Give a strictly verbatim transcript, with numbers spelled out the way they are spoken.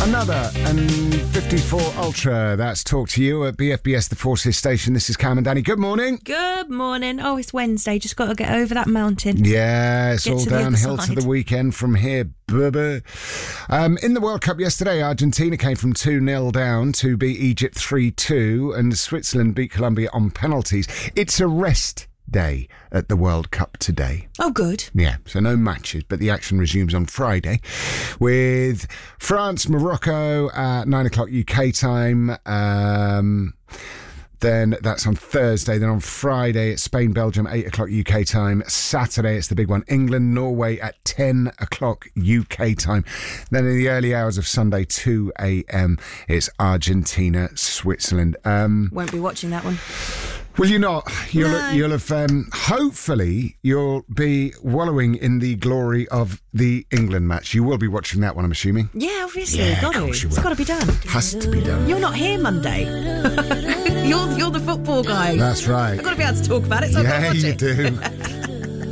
Another and fifty-four Ultra. That's Talk to You at B F B S, the Forces Station. This is Cam and Danny. Good morning. Good morning. Oh, it's Wednesday. Just got to get over that mountain. Yeah, it's Get all to the other downhill to side. the weekend from here. Bubba. Um, in the World Cup yesterday, Argentina came from two nil down to beat Egypt three two, and Switzerland beat Colombia on penalties. It's a rest day at the World Cup today. Oh, good. Yeah, so no matches, but the action resumes on Friday with France, Morocco at nine o'clock U K time. Um, then that's on Thursday. Then on Friday, it's Spain, Belgium, eight o'clock U K time. Saturday, it's the big one, England, Norway at ten o'clock U K time. Then in the early hours of Sunday, two a.m., it's Argentina, Switzerland. Um, Won't be watching that one. Will you not? You'll, No. you'll have, um, hopefully, you'll be wallowing in the glory of the England match. You will be watching that one, I'm assuming. Yeah, obviously. Yeah, got of to. course you It's will. got to be done. Has to be done. You're not here Monday. you're you're the football guy. That's right. I've got to be able to talk about it, so I've got Yeah, to watch you it. do.